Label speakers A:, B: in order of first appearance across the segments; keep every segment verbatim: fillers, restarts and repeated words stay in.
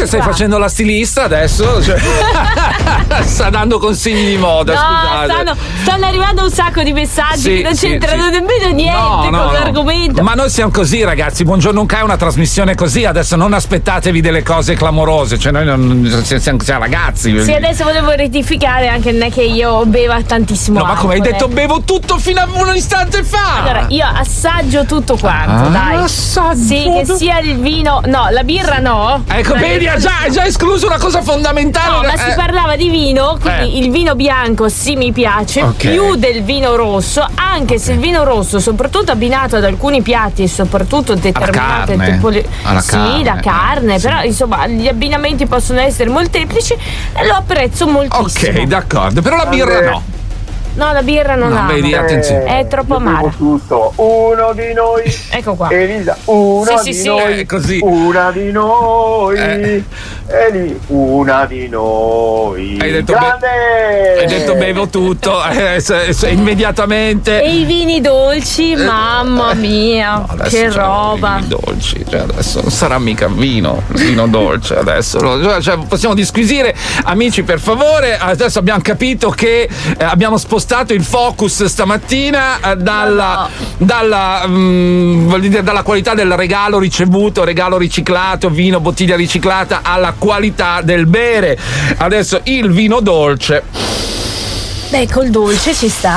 A: che stai
B: qua.
A: facendo la stilista adesso? Cioè, sta dando consigli di moda,
B: No,
A: scusate.
B: stanno, stanno arrivando un sacco di messaggi
A: Sì,
B: che non
A: sì,
B: c'entrano
A: sì.
B: nemmeno niente
A: No,
B: con
A: no, no.
B: l'argomento.
A: Ma noi siamo così, ragazzi. Buongiorno un è una trasmissione così. Adesso non aspettatevi delle cose clamorose. Cioè, noi non siamo, siamo ragazzi.
B: Sì, adesso volevo rettificare anche non è che io beva tantissimo.
A: No, ma come hai
B: alcol,
A: detto,
B: eh.
A: bevo tutto fino a un istante fa.
B: Allora, io assaggio tutto quanto,
A: Ah,
B: dai.
A: assaggio
B: Sì, che sia il vino. No, la birra no.
A: Ecco,
B: Ma-
A: vedi, ha già, ha già escluso una cosa fondamentale.
B: No, ma
A: Eh,
B: si parlava di vino, quindi
A: Eh.
B: il vino bianco sì mi piace,
A: Ok.
B: più del vino rosso, anche se il vino rosso, soprattutto abbinato ad alcuni piatti e soprattutto determinate
A: carne.
B: tipoli-
A: Alla
B: sì,
A: carne,
B: la carne,
A: eh, sì.
B: però insomma gli abbinamenti possono essere molteplici e lo apprezzo moltissimo.
A: Ok, d'accordo. Però la birra no.
B: No, la birra non
A: No,
B: ha.
A: vedi, attenzione.
B: È troppo amara.
C: Tutto. Uno di noi.
B: Ecco qua.
C: Elisa, una
B: Sì,
C: di
B: sì, sì.
C: noi.
A: Eh, così.
C: Una di noi.
A: Eh.
C: Eli, una di noi.
A: Hai detto,
C: Grande!
A: be- hai detto bevo tutto eh, se- se- immediatamente.
B: E i vini dolci, mamma mia,
A: No, adesso
B: che
A: c'è
B: roba.
A: i vini dolci, cioè adesso non sarà mica vino, vino dolce adesso. Lo- Cioè, possiamo disquisire, amici, per favore. Adesso abbiamo capito che eh, abbiamo spostato il focus stamattina eh, dalla, dalla, mm, voglio dire, dalla qualità del regalo ricevuto, regalo riciclato, vino, bottiglia riciclata, alla qualità del bere. Adesso il vino dolce.
B: Beh, col dolce ci sta.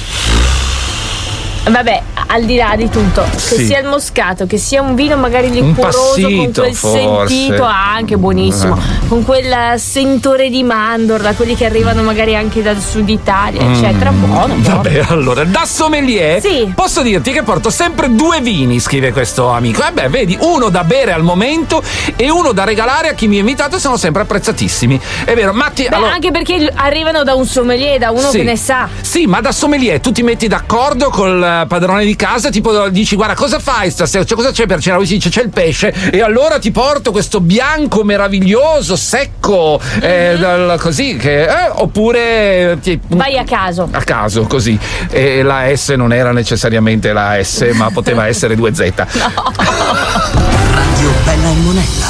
B: Vabbè, al di là di tutto, che
A: Sì.
B: sia il moscato, che sia un vino magari liquoroso con
A: passito,
B: quel
A: forse.
B: sentito, anche buonissimo, con quel sentore di mandorla, quelli che arrivano magari anche dal sud Italia, eccetera. Buono, buono.
A: Vabbè, allora, da sommelier
B: Sì.
A: posso dirti che porto sempre due vini, scrive questo amico. E beh, vedi, uno da bere al momento e uno da regalare a chi mi ha invitato, sono sempre apprezzatissimi. È vero, Matti,
B: Beh,
A: allora,
B: anche perché arrivano da un sommelier, da uno
A: sì.
B: che ne sa.
A: Sì, ma da sommelier tu ti metti d'accordo col padrone di casa, tipo dici guarda cosa fai stasera, cioè, cosa c'è per cena? Lui si dice c'è il pesce e allora ti porto questo bianco meraviglioso, secco, eh, dal- così che eh, oppure ti-
B: Vai a caso.
A: a caso così, e la S non era necessariamente la S ma poteva essere due Z.
D: Radio Bella e Monella.